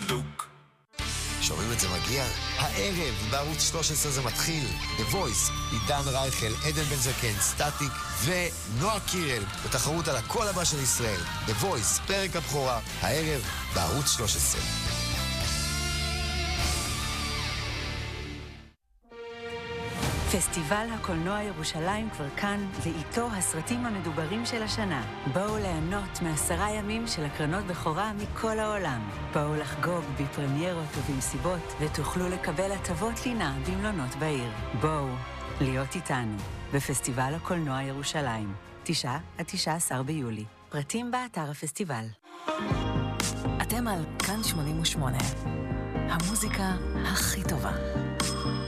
לוק. שומעים את זה מגיע? הערב בערוץ 13 זה מתחיל. The Voice, עידן רייכל, עדן בן זקן, סטטיק ונועה קירל בתחרות על הקול הבא של ישראל. The Voice, פרק הבכורה, הערב בערוץ 13. פסטיבל הקולנוע ירושלים כבר כאן, ואיתו הסרטים המדוברים של השנה. בואו ליהנות מ10 ימים של הקרנות בכורה מכל העולם. בואו לחגוג בפרמיירות ובמסיבות, ותוכלו לקבל הטבות לינה במלונות בעיר. בואו להיות איתנו בפסטיבל הקולנוע ירושלים, 9 עד 19 ביולי. פרטים באתר הפסטיבל. אתם על כאן 88, המוזיקה הכי טובה.